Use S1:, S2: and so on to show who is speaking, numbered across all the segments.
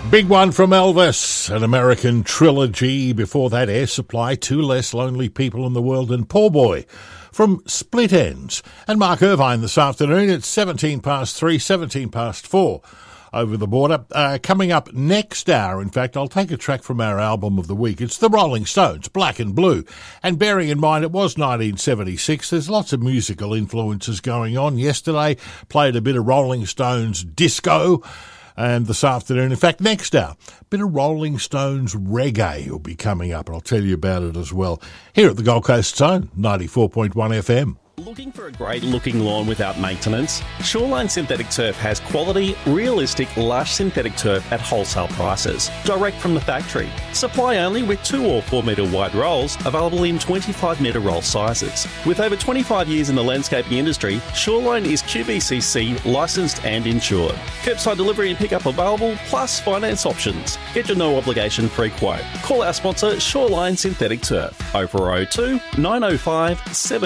S1: Big one from Elvis, an American trilogy. Before that, Air Supply, Two Less Lonely People in the World, and Poor Boy from Split Ends. And Mark Irvine this afternoon at 17 past 3, 17 past 4 over the border. Coming up next hour, in fact, I'll take a track from our album of the week. It's the Rolling Stones, Black and Blue. And bearing in mind it was 1976, there's lots of musical influences going on. Yesterday, played a bit of Rolling Stones disco. And this afternoon, in fact, next hour, a bit of Rolling Stones reggae will be coming up, and I'll tell you about it as well. Here at the Gold Coast Zone, 94.1 FM.
S2: Looking for a great-looking lawn without maintenance? Shoreline Synthetic Turf has quality, realistic, lush synthetic turf at wholesale prices, direct from the factory. Supply only with 2 or 4 metre wide rolls, available in 25 metre roll sizes. With over 25 years in the landscaping industry, Shoreline is QBCC licensed and insured. Curbside delivery and pickup available, plus finance options. Get your no-obligation free quote. Call our sponsor, Shoreline Synthetic Turf, 0402 905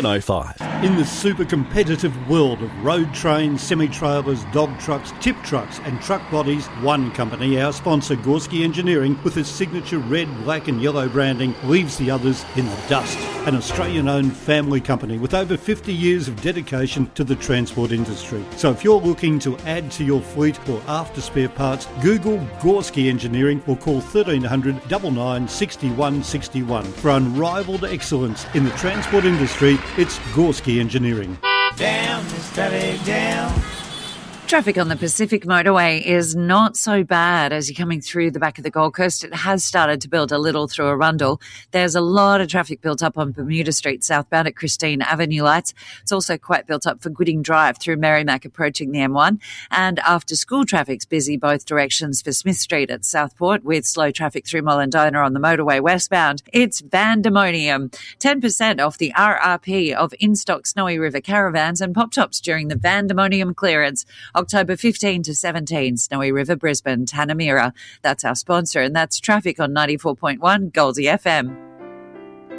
S2: 705.
S3: In the super competitive world of road trains, semi-trailers, dog trucks, tip trucks and truck bodies, one company, our sponsor Gorski Engineering, with its signature red, black and yellow branding, leaves the others in the dust. An Australian-owned family company with over 50 years of dedication to the transport industry. So if you're looking to add to your fleet or after spare parts, Google Gorski Engineering or call 1300 99 61 61. For unrivaled excellence in the transport industry, it's Gorski Engineering.
S4: Down, steady down.
S5: Traffic on the Pacific Motorway is not so bad as you're coming through the back of the Gold Coast. It has started to build a little through Arundel. There's a lot of traffic built up on Bermuda Street southbound at Christine Avenue lights. It's also quite built up for Gooding Drive through Merrimack approaching the M1. And after school traffic's busy both directions for Smith Street at Southport with slow traffic through Mollendona on the motorway westbound. It's Vandemonium. 10% off the RRP of in-stock Snowy River caravans and pop-tops during the Vandemonium clearance. October 15 to 17, Snowy River, Brisbane, Tanamera. That's our sponsor, and that's traffic on 94.1 Goldie FM.